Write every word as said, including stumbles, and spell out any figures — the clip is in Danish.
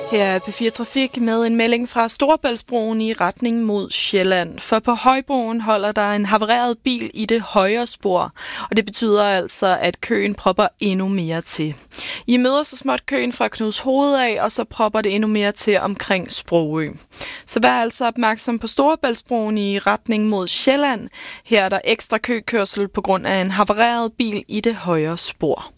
Her er P fire Trafik med en melding fra Storebæltsbroen i retning mod Sjælland. For på Højbroen holder der en havareret bil i det højre spor, og det betyder altså, at køen propper endnu mere til. I møder så småt køen fra Knudshoved af, og så propper det endnu mere til omkring Sprogø. Så vær altså opmærksom på Storebæltsbroen i retning mod Sjælland. Her er der ekstra køkørsel på grund af en havareret bil i det højre spor.